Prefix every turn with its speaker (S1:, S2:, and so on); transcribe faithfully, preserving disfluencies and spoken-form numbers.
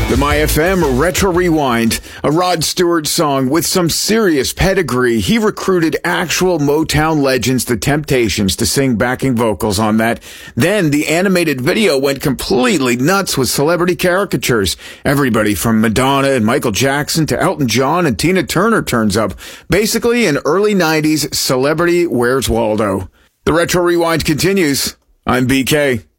S1: The My F M Retro Rewind, a Rod Stewart song with some serious pedigree. He recruited actual Motown legends, The Temptations, to sing backing vocals on that. Then the animated video went completely nuts with celebrity caricatures. Everybody from Madonna and Michael Jackson to Elton John and Tina Turner turns up. Basically an early nineties celebrity Where's Waldo. The Retro Rewind continues. I'm B K.